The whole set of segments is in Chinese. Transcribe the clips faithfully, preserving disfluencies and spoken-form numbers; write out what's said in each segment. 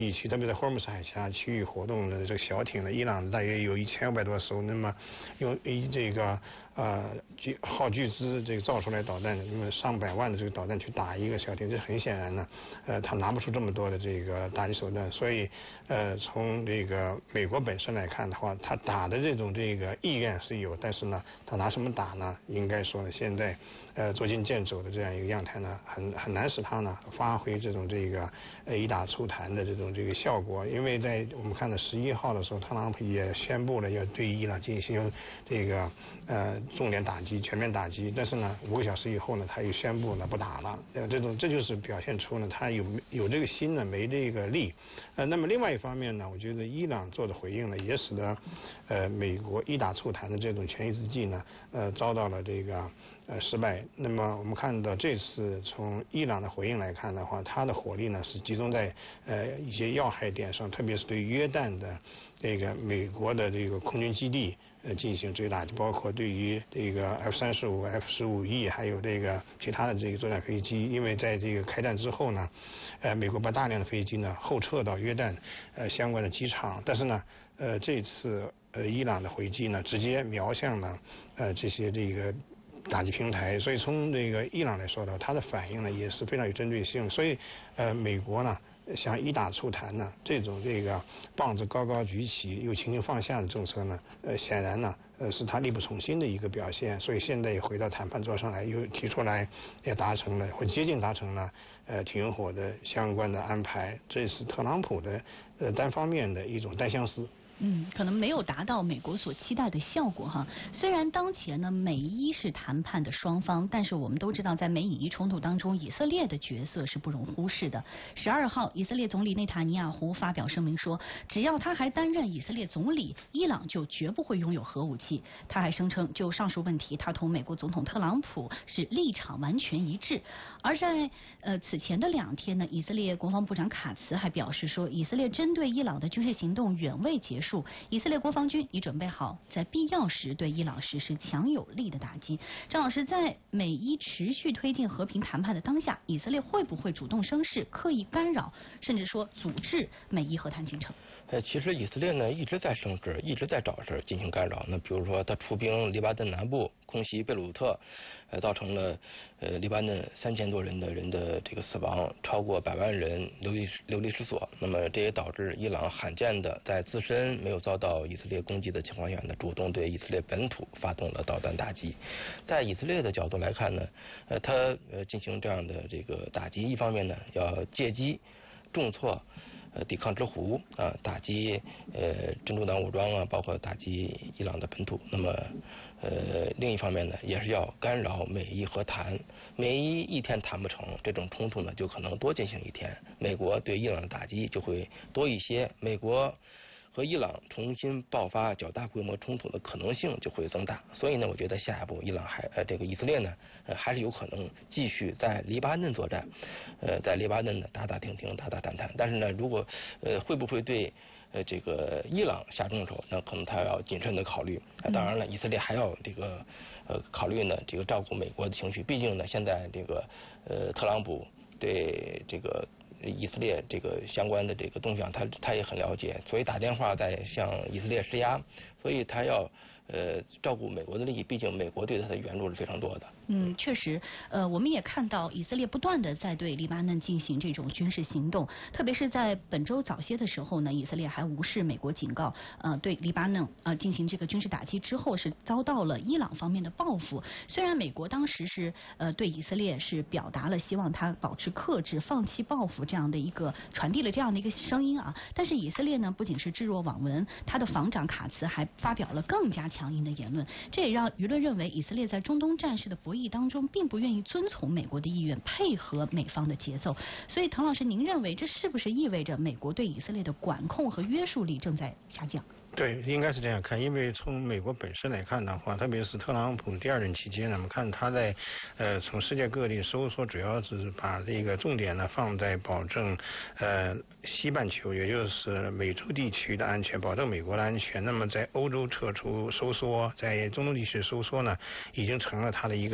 地区，特别在霍尔木斯海峡区域活动的这个小艇呢，伊朗大约有一千五百多艘，那么用以这个呃巨耗巨资这个造出来导弹，那么上百万的这个导弹去打一个小艇，这很显然呢，呃，他拿不出这么多的这个打击手段，所以呃，从这个美国本身来看的话，他打的这种这个意愿是有，但是呢，他拿什么打呢？应该说呢，现在呃捉襟见肘的这样一个样态呢，很很难使他呢发挥这种这个呃以打促谈的这种这个效果，因为在我们看到十一号的时候，特朗普也宣布了要对伊朗进行这个呃重点打击、全面打击，但是呢，五个小时以后呢，他又宣布了不打了。呃，这种这就是表现出呢，他有有这个心呢，没这个力。呃，那么另外一方面呢，我觉得伊朗做的回应呢，也使得呃美国以打促谈的这种权宜之计呢，呃遭到了这个呃失败。那么我们看到这次从伊朗的回应来看的话，它的火力呢是集中在呃一些要害点上，特别是对约旦的这个美国的这个空军基地呃进行追打，包括对于这个 F 三十五、F 十五 E 还有这个其他的这个作战飞机，因为在这个开战之后呢，呃美国把大量的飞机呢后撤到约旦呃相关的机场，但是呢呃这次呃伊朗的回击呢直接瞄向了呃这些这个打击平台，所以从这个伊朗来说的话，它的反应呢也是非常有针对性，所以呃美国呢想以打促谈呢，这种这个棒子高高举起又轻轻放下的政策呢，呃显然呢呃是他力不从心的一个表现，所以现在也回到谈判桌上来，又提出来也达成了或接近达成了呃停火的相关的安排，这是特朗普的呃单方面的一种单相思。 嗯，可能没有达到美国所期待的效果哈。虽然当前呢美伊是谈判的双方，但是我们都知道，在美以伊冲突当中，以色列的角色是不容忽视的。十二号，以色列总理内塔尼亚胡发表声明说，只要他还担任以色列总理，伊朗就绝不会拥有核武器。他还声称，就上述问题，他同美国总统特朗普是立场完全一致。而在呃此前的两天呢，以色列国防部长卡茨还表示说，以色列针对伊朗的军事行动远未结束。以色列国防军已准备好在必要时对伊朗实施强有力的打击。张老师，在美伊持续推进和平谈判的当下，以色列会不会主动生事，刻意干扰，甚至说阻滞美伊和谈进程？ 呃，其实以色列呢一直在生事，一直在找事进行干扰。那比如说，他出兵黎巴嫩南部，空袭贝鲁特，呃，造成了呃黎巴嫩三千多人的人的这个死亡，超过百万人流离流离失所。那么这也导致伊朗罕见的在自身没有遭到以色列攻击的情况下呢，主动对以色列本土发动了导弹打击。在以色列的角度来看呢，呃，他呃进行这样的这个打击，一方面呢要借机重挫呃抵抗之狐啊，打击呃真主党武装啊，包括打击伊朗的本土。那么呃另一方面呢，也是要干扰美伊和谈。美伊一天谈不成，这种冲突呢就可能多进行一天。美国对伊朗的打击就会多一些，美国和伊朗重新爆发较大规模冲突的可能性就会增大。所以呢，我觉得下一步伊朗还呃这个以色列呢，呃还是有可能继续在黎巴嫩作战，呃在黎巴嫩呢打打停停，打打谈谈。但是呢，如果呃会不会对呃这个伊朗下重手，那可能他要谨慎的考虑。呃、当然了，以色列还要这个呃考虑呢这个照顾美国的情绪，毕竟呢现在这个呃特朗普对这个以色列这个相关的这个动向，他他也很了解，所以打电话在向以色列施压，所以他要呃照顾美国的利益，毕竟美国对他的援助是非常多的。 嗯，确实，呃，我们也看到以色列不断的在对黎巴嫩进行这种军事行动，特别是在本周早些的时候呢，以色列还无视美国警告，呃，对黎巴嫩呃进行这个军事打击之后，是遭到了伊朗方面的报复。虽然美国当时是呃对以色列是表达了希望他保持克制、放弃报复这样的一个传递了这样的一个声音啊，但是以色列呢不仅是置若罔闻，他的防长卡茨还发表了更加强硬的言论，这也让舆论认为以色列在中东战事的博弈当中并不愿意遵从美国的意愿，配合美方的节奏。所以滕老师，您认为这是不是意味着美国对以色列的管控和约束力正在下降？ 对，应该是这样看，因为从美国本身来看的话，特别是特朗普第二任期间呢，我们看他在呃从世界各地收缩，主要是把这个重点呢放在保证呃西半球，也就是美洲地区的安全，保证美国的安全。那么在欧洲撤出收缩，在中东地区收缩呢，已经成了他的一个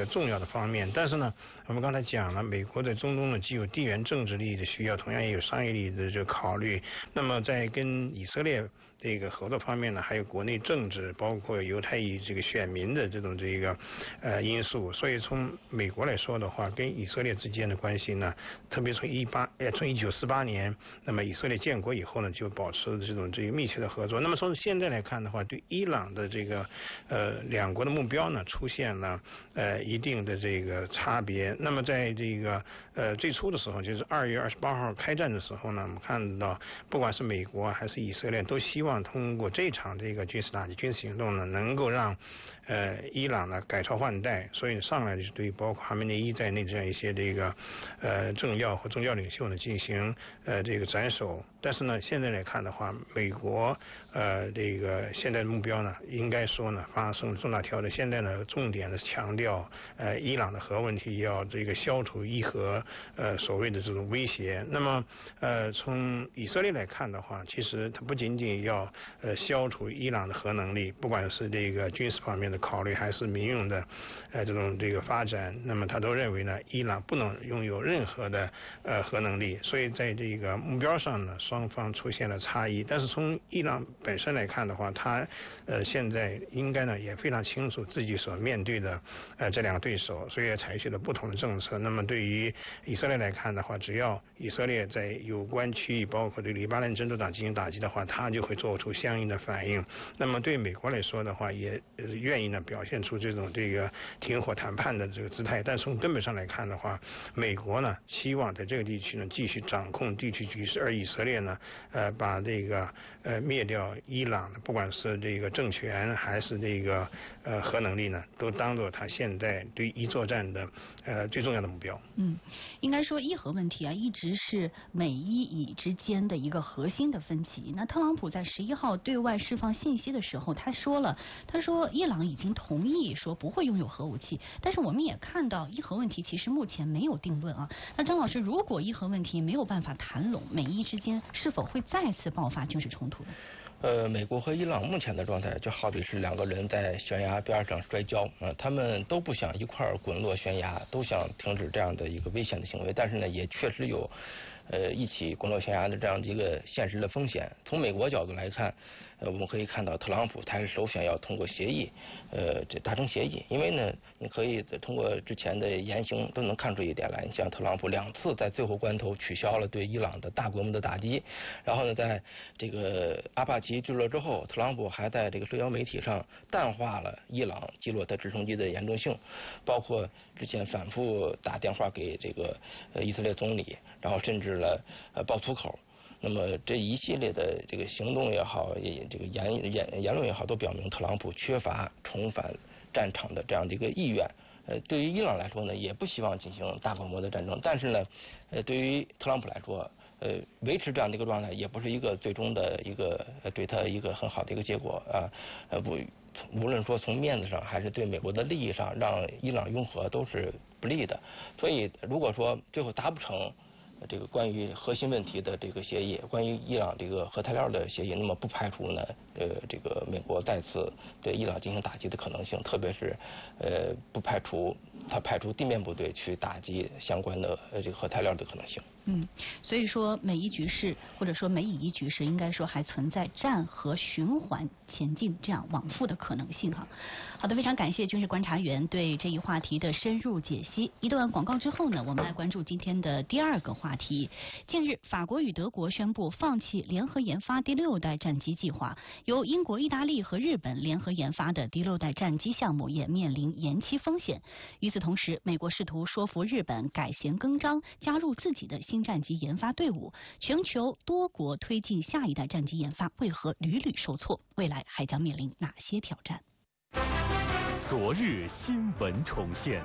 重要的方面。但是呢，我们刚才讲了，美国在中东呢既有地缘政治利益的需要，同样也有商业利益的这个考虑。那么在跟以色列这个合作方面呢，还有国内政治，包括犹太裔这个选民的这种这个呃因素。所以从美国来说的话，跟以色列之间的关系呢，特别从一八呃从一九四八年，那么以色列建国以后呢，就保持这种这个密切的合作。那么从现在来看的话，对伊朗的这个呃两国的目标呢，出现了呃一定的这个差别。那么在这个呃最初的时候，就是二月二十八号开战的时候呢，我们看到不管是美国还是以色列，都希望通过这场这个军事打击、军事行动呢，能够让呃伊朗呢改朝换代。所以上来就是对包括哈梅内伊在内这样一些这个呃政要和宗教领袖呢进行呃这个斩首。但是呢，现在来看的话，美国呃这个现在的目标呢，应该说呢发生了重大调整。现在呢，重点的强调呃伊朗的核问题要这个消除伊核呃所谓的这种威胁。那么呃从以色列来看的话，其实它不仅仅要呃消除伊朗的核能力，不管是这个军事方面的考虑，还是民用的呃这种这个发展，那么他都认为呢，伊朗不能拥有任何的呃核能力。所以在这个目标上呢，双方出现了差异。但是从伊朗本身来看的话，他呃现在应该呢也非常清楚自己所面对的呃这两个对手，所以也采取了不同的政策。那么对于以色列来看的话，只要以色列在有关区域，包括对黎巴嫩真主党进行打击的话，他就会做出相应的反应。那么对美国来说的话，也愿意呢表现出这种这个停火谈判的这个姿态。但从根本上来看的话，美国呢希望在这个地区呢继续掌控地区局势，而以色列呢呃把这个呃灭掉伊朗，不管是这个政权还是这个呃核能力呢，都当做他现在对伊作战的呃最重要的目标。 嗯，应该说伊核问题啊，一直是美伊以之间的一个核心的分歧。那特朗普在十一号对外释放信息的时候，他说了，他说伊朗已经同意说不会拥有核武器，但是我们也看到伊核问题其实目前没有定论啊。那张老师，如果伊核问题没有办法谈拢，美伊之间是否会再次爆发军事冲突呢？ 呃，美国和伊朗目前的状态就好比是两个人在悬崖边上摔跤啊、呃，他们都不想一块儿滚落悬崖，都想停止这样的一个危险的行为，但是呢，也确实有呃一起滚落悬崖的这样的一个现实的风险。从美国角度来看，呃，我们可以看到特朗普他是首选要通过协议，呃，这达成协议，因为呢，你可以通过之前的言行都能看出一点来。你像特朗普两次在最后关头取消了对伊朗的大规模的打击，然后呢，在这个阿帕奇坠落之后，特朗普还在这个社交媒体上淡化了伊朗击落他直升机的严重性，包括之前反复打电话给这个呃以色列总理，然后甚至了呃爆粗口。那么这一系列的这个行动也好，也这个言言言论也好，都表明特朗普缺乏重返战场的这样的一个意愿。呃，对于伊朗来说呢，也不希望进行大规模的战争，但是呢，呃，对于特朗普来说，呃，维持这样的一个状态，也不是一个最终的一个呃对他一个很好的一个结果啊。呃，不，无论说从面子上还是对美国的利益上，让伊朗拥核都是不利的。所以，如果说最后达不成这个关于核心问题的这个协议，关于伊朗这个核材料的协议，那么不排除呢，呃，这个美国再次对伊朗进行打击的可能性，特别是，呃，不排除他派出地面部队去打击相关的呃这个核材料的可能性。 嗯，所以说美伊局势或者说美以伊局势，应该说还存在战和循环前进这样往复的可能性哈。好的，非常感谢军事观察员对这一话题的深入解析。一段广告之后呢，我们来关注今天的第二个话题。近日，法国与德国宣布放弃联合研发第六代战机计划，由英国、意大利和日本联合研发的第六代战机项目也面临延期风险。与此同时，美国试图说服日本改弦更张，加入自己的新战机研发队伍。全球多国推进下一代战机研发，为何屡屡受挫？未来还将面临哪些挑战？ 昨日新闻重现。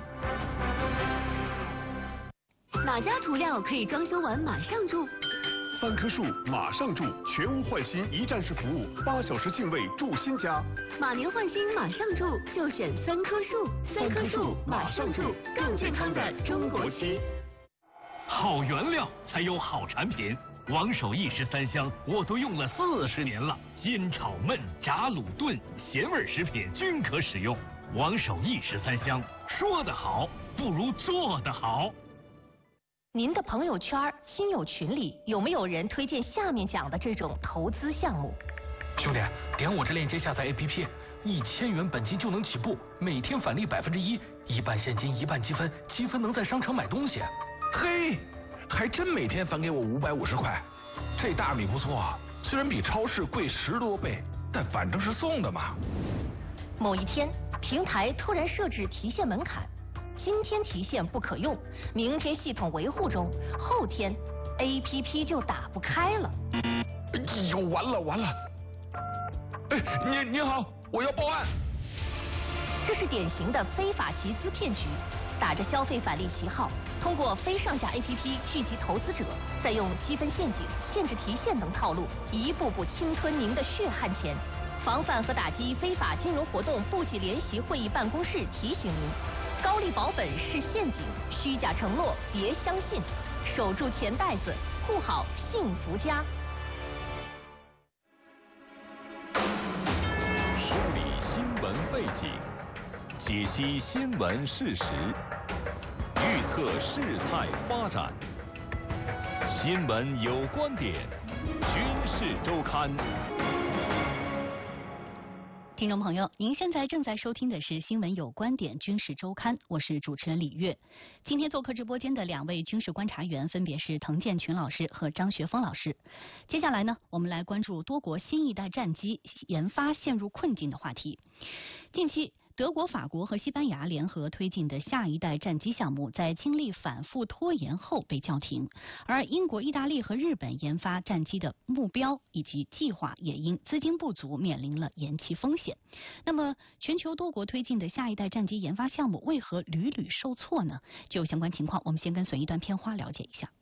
哪家涂料可以装修完马上住？ 三棵树马上住，全屋换新一站式服务，八小时净位住新家。 马年换新马上住，就选三棵树。三棵树马上住，更健康的中国漆。 好原料才有好产品，王守义十三香我都用了四十年了，煎炒焖炸卤炖咸味食品均可使用。 王守义十三香，说得好不如做得好。 您的朋友圈、亲友群里有没有人推荐下面讲的这种投资项目？ 兄弟，点我这链接下载 A P P， 一千元本金就能起步，每天返利百分之一，一半现金一半积分，积分能在商场买东西。 嘿，还真每天返给我五百五十块，这大米不错啊，虽然比超市贵十多倍，但反正是送的嘛。 某一天，平台突然设置提现门槛。今天提现不可用，明天系统维护中，后天 A P P 就打不开了。 哎呦，完了完了！哎，您您好，我要报案。 这是典型的非法集资骗局，打着消费返利旗号，通过非上架 A P P 聚集投资者，再用积分陷阱、限制提现等套路，一步步侵吞您的血汗钱。防范和打击非法金融活动部级联席会议办公室提醒您。高利保本是陷阱，虚假承诺别相信，守住钱袋子，护好幸福家。 梳理新闻背景，解析新闻事实，预测事态发展。新闻有观点，军事周刊。 听众朋友，您现在正在收听的是《新闻有观点·军事周刊》，我是主持人李月。今天做客直播间的两位军事观察员分别是滕建群老师和张学峰老师。接下来呢，我们来关注多国新一代战机研发陷入困境的话题。近期，德国、法国和西班牙联合推进的下一代战机项目，在经历反复拖延后被叫停，而英国、意大利和日本研发战机的目标以及计划也因资金不足面临了延期风险。那么，全球多国推进的下一代战机研发项目为何屡屡受挫呢？就有相关情况，我们先跟随一段片花了解一下。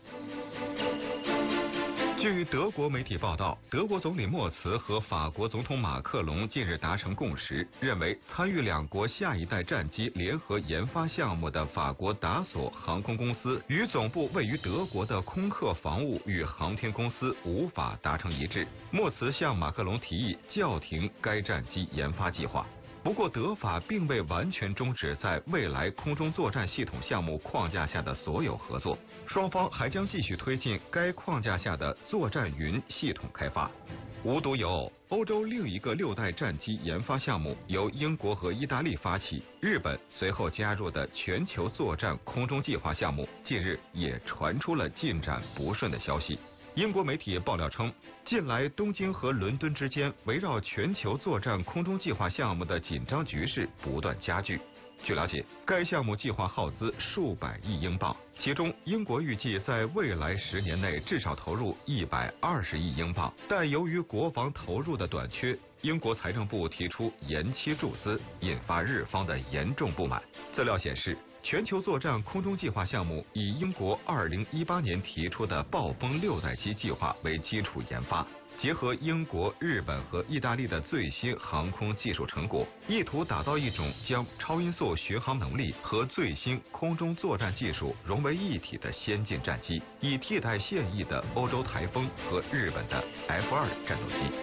据德国媒体报道，德国总理默茨和法国总统马克龙近日达成共识，认为参与两国下一代战机联合研发项目的法国达索航空公司与总部位于德国的空客防务与航天公司无法达成一致。默茨向马克龙提议叫停该战机研发计划。不过，德法并未完全终止在未来空中作战系统项目框架下的所有合作，双方还将继续推进该框架下的作战云系统开发。无独有偶，欧洲另一个六代战机研发项目由英国和意大利发起，日本随后加入的全球作战空中计划项目，近日也传出了进展不顺的消息。英国媒体爆料称，近来东京和伦敦之间围绕全球作战空中计划项目的紧张局势不断加剧。据了解，该项目计划耗资数百亿英镑，其中英国预计在未来十年内至少投入一百二十亿英镑，但由于国防投入的短缺，英国财政部提出延期注资，引发日方的严重不满。资料显示，全球作战空中计划项目以英国二零一八年提出的暴风六代机计划为基础研发，结合英国、日本和意大利的最新航空技术成果，意图打造一种将超音速巡航能力和最新空中作战技术融为一体的先进战机，以替代现役的欧洲台风和日本的 F 二 战斗机。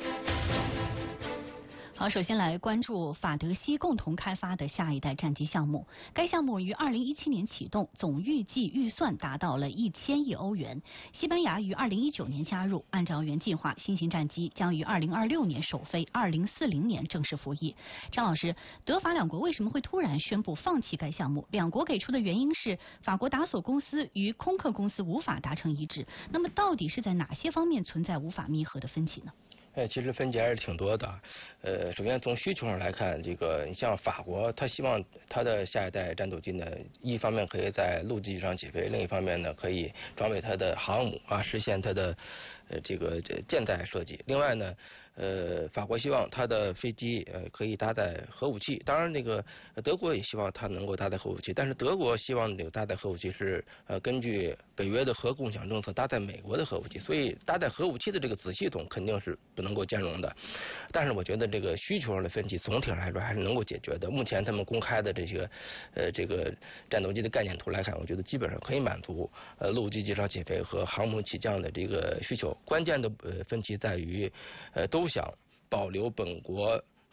好，首先来关注法德西共同开发的下一代战机项目。该项目于二零一七年启动，总预计预算达到了一千亿欧元。西班牙于二零一九年加入，按照原计划，新型战机将于二零二六年首飞，二零四零年正式服役。张老师，德法两国为什么会突然宣布放弃该项目？两国给出的原因是法国达索公司与空客公司无法达成一致。那么，到底是在哪些方面存在无法弥合的分歧呢？ 哎，其实分歧还是挺多的。呃，首先从需求上来看，这个你像法国，它希望它的下一代战斗机呢，一方面可以在陆基上起飞，另一方面呢，可以装备它的航母啊，实现它的呃这个舰载设计。另外呢，呃，法国希望它的飞机呃可以搭载核武器，当然那个德国也希望它能够搭载核武器，但是德国希望这个搭载核武器是呃根据北约的核共享政策搭载美国的核武器，所以搭载核武器的这个子系统肯定是不能够兼容的。但是我觉得这个需求上的分歧总体上来说还是能够解决的。目前他们公开的这些呃这个战斗机的概念图来看，我觉得基本上可以满足呃陆基机场起飞和航母起降的这个需求。关键的呃分歧在于呃都想保留本国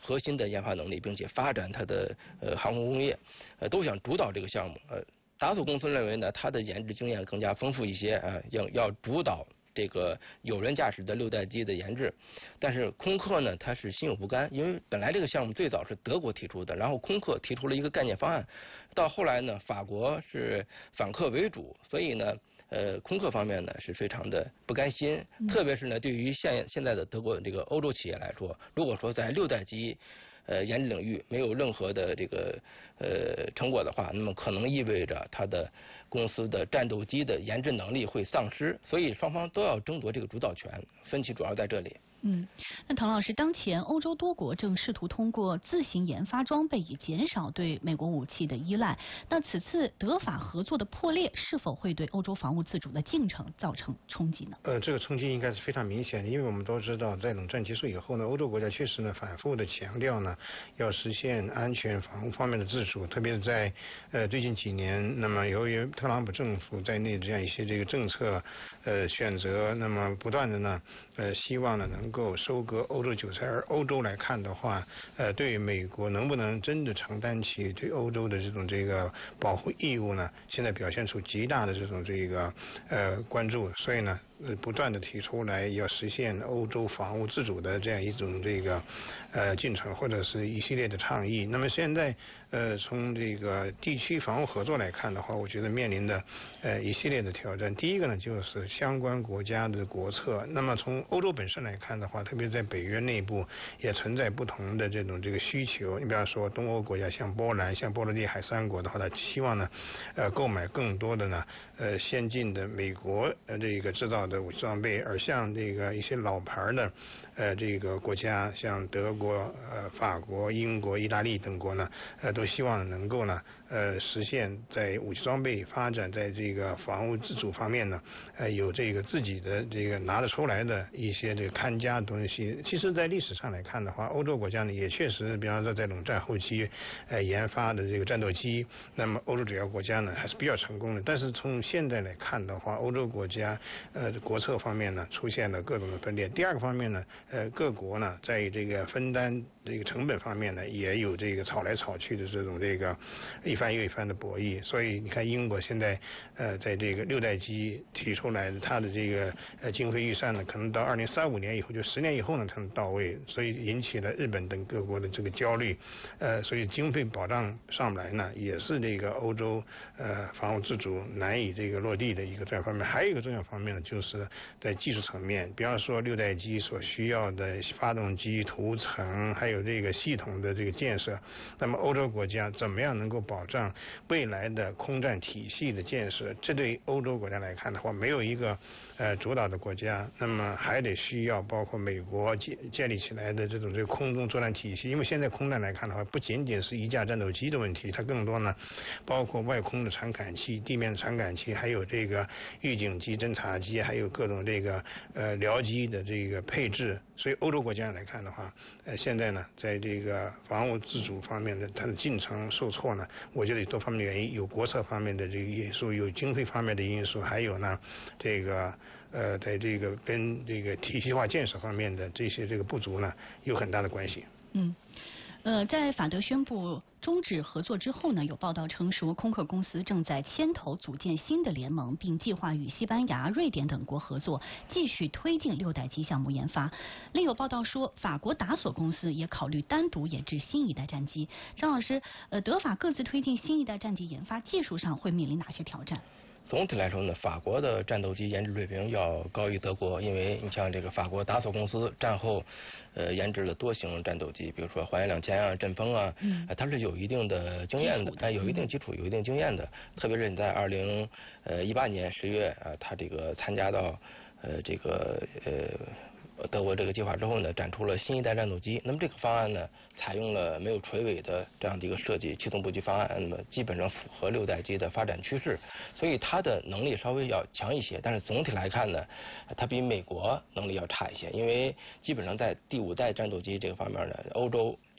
核心的研发能力，并且发展它的呃航空工业，呃都想主导这个项目。呃，达索公司认为呢，它的研制经验更加丰富一些啊，要要主导这个有人驾驶的六代机的研制。但是空客呢，它是心有不甘，因为本来这个项目最早是德国提出的，然后空客提出了一个概念方案，到后来呢，法国是反客为主，所以呢。呃，空客方面呢是非常的不甘心， 嗯、 特别是呢，对于现现在的德国这个欧洲企业来说，如果说在六代机呃研制领域没有任何的这个呃成果的话，那么可能意味着它的公司的战斗机的研制能力会丧失，所以双方都要争夺这个主导权，分歧主要在这里。 嗯，那唐老师，当前欧洲多国正试图通过自行研发装备以减少对美国武器的依赖。那此次德法合作的破裂，是否会对欧洲防务自主的进程造成冲击呢？ 呃，这个冲击应该是非常明显的，因为我们都知道，在冷战结束以后呢，欧洲国家确实呢反复的强调呢，要实现安全防务方面的自主，特别是在呃最近几年，那么由于特朗普政府在内这样一些这个政策呃选择，那么不断的呢呃希望呢能够收割欧洲韭菜，而欧洲来看的话，呃，对美国能不能真的承担起对欧洲的这种这个保护义务呢？现在表现出极大的这种这个呃关注，所以呢，呃，不断的提出来要实现欧洲防务自主的这样一种这个呃进程，或者是一系列的倡议。那么现在呃从这个地区防务合作来看的话，我觉得面临的呃一系列的挑战。第一个呢，就是相关国家的国策。那么从欧洲本身来看的话，特别在北约内部也存在不同的这种这个需求。你比方说东欧国家，像波兰、像波罗的海三国的话，它希望呢，呃，购买更多的呢，呃，先进的美国呃这个制造的武器装备，而像这个一些老牌的呃这个国家，像德国、呃法国、英国、意大利等国呢，呃，都希望能够呢，呃，实现在武器装备发展，在这个防务自主方面呢，呃，有这个自己的这个拿得出来的一些这个看家的东西。其实，在历史上来看的话，欧洲国家呢也确实，比方说在冷战后期，呃，研发的这个战斗机，那么欧洲主要国家呢还是比较成功的。但是从现在来看的话，欧洲国家呃国策方面呢出现了各种的分裂。第二个方面呢，呃，各国呢在这个分担这个成本方面呢也有这个吵来吵去的这种这个一番又一番的博弈。所以你看，英国现在呃在这个六代机提出来的它的这个呃经费预算呢，可能到二零三五年以后，就十年以后呢才能到位，所以引起了日本等各国的这个焦虑。呃，所以经费保障上不来呢，也是这个欧洲呃防务自主难以这个落地的一个重要方面。还有一个重要方面呢，就是在技术层面，比方说六代机所需要的发动机涂层，还有这个系统的这个建设，那么欧洲国家怎么样能够保障未来的空战体系的建设？这对欧洲国家来看的话，没有一个呃主导的国家，那么还得需要包括美国建建立起来的这种这个空中作战体系。因为现在空战来看的话，不仅仅是一架战斗机的问题，它更多呢包括外空的传感器、地面的传感器，还有这个预警机、侦察机，还有各种这个呃僚机的这个配置。所以欧洲国家来看的话，呃现在呢在这个防务自主方面的它的进程受挫呢，我觉得有多方面的原因，有国策方面的这个因素，有经费方面的因素，还有呢这个呃在这个跟这个体系化建设方面的这些这个不足呢有很大的关系。 嗯。呃，在法德宣布终止合作之后呢，有报道称说，空客公司正在牵头组建新的联盟，并计划与西班牙、瑞典等国合作，继续推进六代机项目研发。另有报道说，法国达索公司也考虑单独研制新一代战机。张老师，呃，德法各自推进新一代战机研发，技术上会面临哪些挑战？ 总体来说呢，法国的战斗机研制水平要高于德国，因为你像这个法国达索公司战后，呃，研制了多型战斗机，比如说环亚两千啊、阵风啊，嗯，它是有一定的经验的，哎，有一定基础、有一定经验的。特别是你在二零呃一八年十月啊，它这个参加到呃这个呃。德国这个计划之后呢，展出了新一代战斗机。那么这个方案呢，采用了没有垂尾的这样的一个设计，气动布局方案，那么基本上符合六代机的发展趋势，所以它的能力稍微要强一些。但是总体来看呢，它比美国能力要差一些，因为基本上在第五代战斗机这个方面呢，欧洲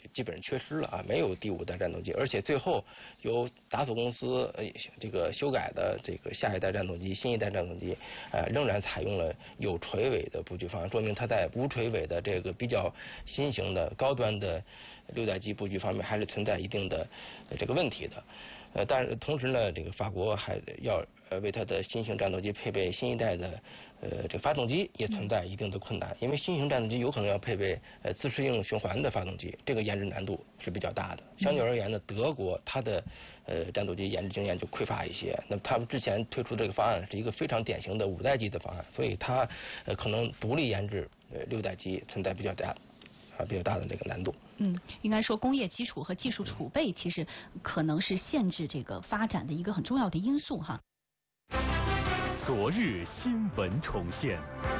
基本上缺失了啊，没有第五代战斗机，而且最后由达索公司呃这个修改的这个下一代战斗机、新一代战斗机，呃仍然采用了有垂尾的布局方案，说明它在无垂尾的这个比较新型的高端的六代机布局方面还是存在一定的这个问题的。呃，但是同时呢，这个法国还要呃为它的新型战斗机配备新一代的呃这个发动机，也存在一定的困难，因为新型战斗机有可能要配备呃自适应循环的发动机，这个研制难度是比较大的。相对而言呢，德国它的呃战斗机研制经验就匮乏一些，那么他们之前推出这个方案是一个非常典型的五代机的方案，所以它呃可能独立研制呃六代机存在比较大。啊，比较大的这个难度。 嗯，应该说工业基础和技术储备其实可能是限制这个发展的一个很重要的因素哈。 昨日新闻重现。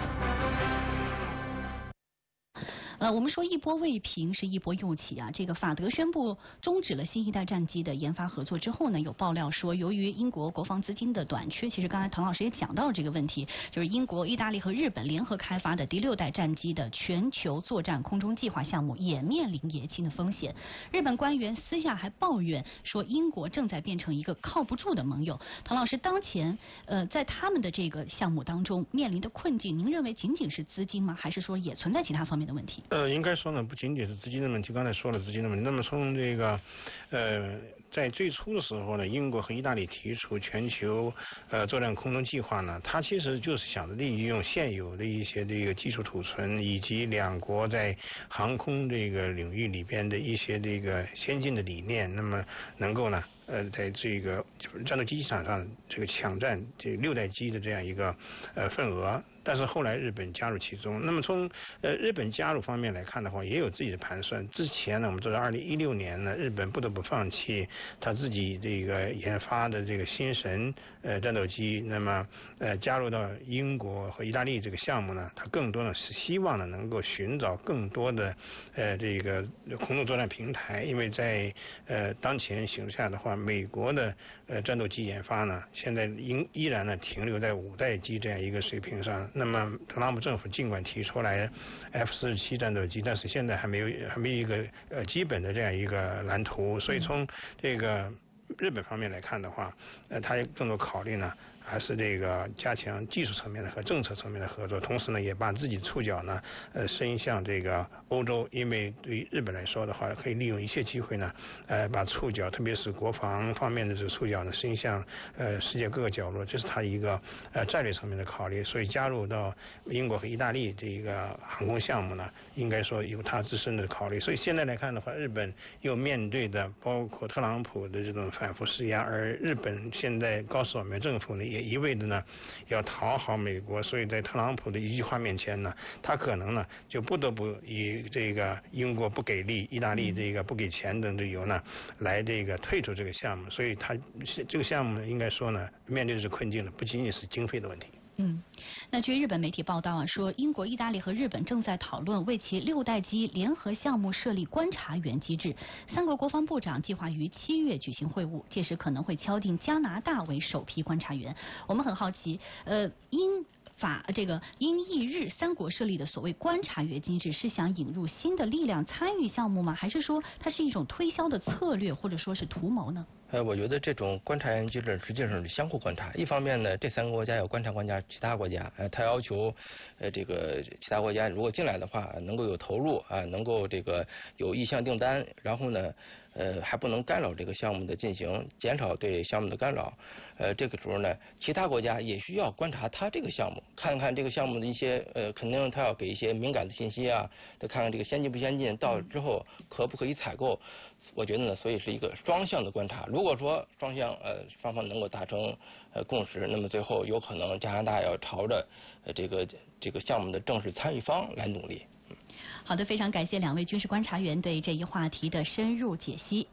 呃，我们说一波未平是一波又起啊。这个法德宣布终止了新一代战机的研发合作之后呢，有爆料说，由于英国国防资金的短缺，其实刚才唐老师也讲到了这个问题，就是英国、意大利和日本联合开发的第六代战机的全球作战空中计划项目也面临延期的风险。日本官员私下还抱怨说，英国正在变成一个靠不住的盟友。唐老师，当前呃在他们的这个项目当中面临的困境，您认为仅仅是资金吗？还是说也存在其他方面的问题？ 呃，应该说呢，不仅仅是资金的问题，刚才说了资金的问题。那么从这个，呃，在最初的时候呢，英国和意大利提出全球呃作战空中计划呢，它其实就是想着利用现有的一些这个技术储存，以及两国在航空这个领域里边的一些这个先进的理念，那么能够呢。呃，在这个战斗机场上，这个抢占这六代机的这样一个呃份额，但是后来日本加入其中。那么从呃日本加入方面来看的话，也有自己的盘算。之前呢，我们知道二零一六年呢，日本不得不放弃他自己这个研发的这个新神呃战斗机，那么呃加入到英国和意大利这个项目呢，它更多呢是希望呢能够寻找更多的呃这个空中作战平台，因为在呃当前形势下的话。美国的呃战斗机研发呢，现在依依然呢停留在五代机这样一个水平上。那么特朗普政府尽管提出来 F 四十七战斗机，但是现在还没有还没有一个呃基本的这样一个蓝图。所以从这个日本方面来看的话，呃，他更多考虑呢。还是这个加强技术层面的和政策层面的合作，同时呢，也把自己触角呢，呃，伸向这个欧洲，因为对于日本来说的话，可以利用一切机会呢，呃，把触角，特别是国防方面的这个触角呢，伸向呃世界各个角落，这是他一个呃战略层面的考虑。所以加入到英国和意大利这个航空项目呢，应该说有他自身的考虑。所以现在来看的话，日本又面对的包括特朗普的这种反复施压，而日本现在高市早苗政府呢。也一味的呢要讨好美国，所以在特朗普的一句话面前呢，他可能呢就不得不以这个英国不给力、意大利这个不给钱等理由呢，来这个退出这个项目。所以他这个项目应该说呢，面对的是困境的，不仅仅是经费的问题。 嗯，那据日本媒体报道啊，说英国、意大利和日本正在讨论为其六代机联合项目设立观察员机制。三国国防部长计划于七月举行会晤，届时可能会敲定加拿大为首批观察员。我们很好奇，呃，英法这个英意日三国设立的所谓观察员机制，是想引入新的力量参与项目吗？还是说它是一种推销的策略，或者说是图谋呢？ 呃，我觉得这种观察员机制实际上是相互观察。一方面呢，这三个国家要观察观察其他国家，呃，他要求，呃，这个其他国家如果进来的话，能够有投入啊、呃，能够这个有意向订单，然后呢，呃，还不能干扰这个项目的进行，减少对项目的干扰。呃，这个时候呢，其他国家也需要观察他这个项目，看看这个项目的一些呃，肯定他要给一些敏感的信息啊，再看看这个先进不先进，到之后可不可以采购。我觉得呢，所以是一个双向的观察。如果说双向呃双方能够达成呃共识，那么最后有可能加拿大要朝着呃这个这个项目的正式参与方来努力。 好的，非常感谢两位军事观察员对这一话题的深入解析。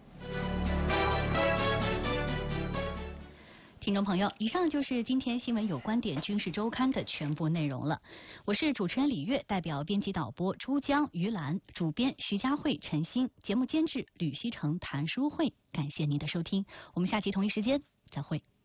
听众朋友，以上就是今天新闻有观点军事周刊的全部内容了。我是主持人李月，代表编辑导播珠江、于兰，主编徐佳慧、陈星，节目监制吕希成、谭淑慧。感谢您的收听，我们下期同一时间再会。